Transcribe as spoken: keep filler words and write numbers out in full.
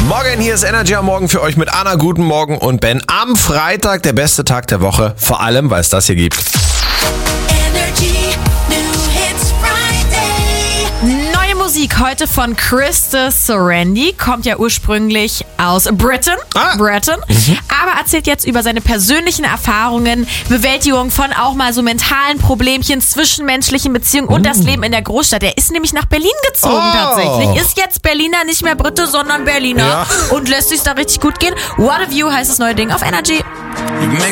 Morgen, hier ist Energy am Morgen für euch mit Anna, guten Morgen und Ben. Am Freitag der beste Tag der Woche, vor allem, weil es das hier gibt. Energy New Hits Friday. Neue Musik heute von Krista Sorandi, kommt ja ursprünglich aus Britain, Ah. Britain, Mhm. aber erzählt jetzt über seine persönlichen Erfahrungen, Bewältigung von auch mal so mentalen Problemchen, zwischenmenschlichen Beziehungen und das Leben in der Großstadt. Er ist nämlich nach Berlin gezogen Oh. tatsächlich, ist jetzt Berliner, nicht mehr Brite, sondern Berliner Ja. und lässt sich da richtig gut gehen. What a View heißt das neue Ding auf Energy. You make